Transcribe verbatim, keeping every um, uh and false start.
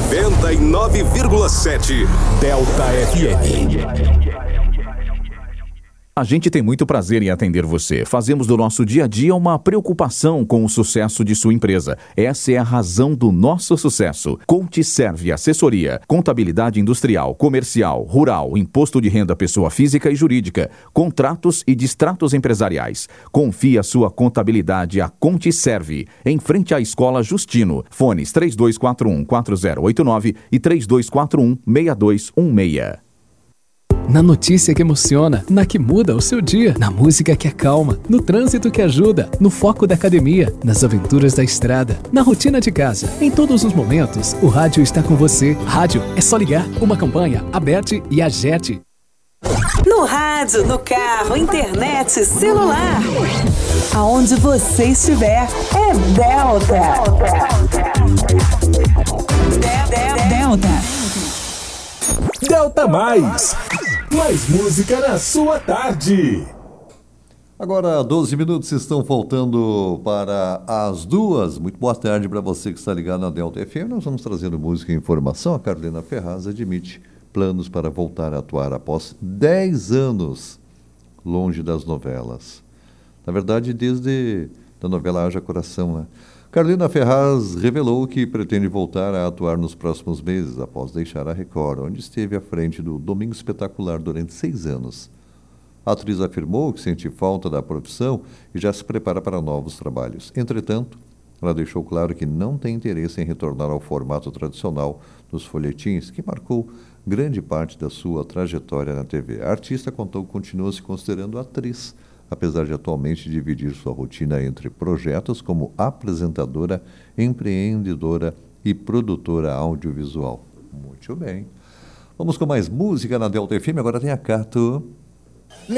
noventa e nove vírgula sete Delta F M. A gente tem muito prazer em atender você. Fazemos do nosso dia a dia uma preocupação com o sucesso de sua empresa. Essa é a razão do nosso sucesso. CoachServe Assessoria, contabilidade industrial, comercial, rural, imposto de renda pessoa física e jurídica, contratos e distratos empresariais. Confie a sua contabilidade a CoachServe, em frente à Escola Justino. Fones três dois quatro um, quatro zero oito nove e três dois quatro um, seis dois um seis. Na notícia que emociona, na que muda o seu dia, na música que acalma, no trânsito que ajuda, no foco da academia, nas aventuras da estrada, na rotina de casa. Em todos os momentos, o rádio está com você. Rádio é só ligar. Uma campanha, Aberte e Agete. No rádio, no carro, internet, celular. Aonde você estiver, é Delta. Delta. Delta. Delta Mais. Mais música na sua tarde. Agora, doze minutos estão faltando para as duas. Muito boa tarde para você que está ligado na Delta F M. Nós vamos trazendo música e informação. A Carolina Ferraz admite planos para voltar a atuar após dez anos longe das novelas. Na verdade, desde a novela Haja Coração, né? Carolina Ferraz revelou que pretende voltar a atuar nos próximos meses, após deixar a Record, onde esteve à frente do Domingo Espetacular durante seis anos. A atriz afirmou que sente falta da profissão e já se prepara para novos trabalhos. Entretanto, ela deixou claro que não tem interesse em retornar ao formato tradicional dos folhetins, que marcou grande parte da sua trajetória na T V. A artista contou que continua se considerando atriz, apesar de atualmente dividir sua rotina entre projetos como apresentadora, empreendedora e produtora audiovisual. Muito bem. Vamos com mais música na Delta F M. Agora tem a Cato.